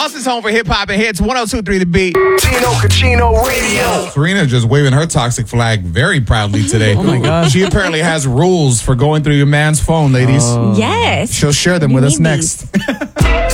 Austin's home for hip hop and hits 102.3 The Beat. Tino Cucino Radio. Serena just waving her toxic flag very proudly today. Oh my gosh. She apparently has rules for going through your man's phone, ladies. Yes. She'll share them with us next.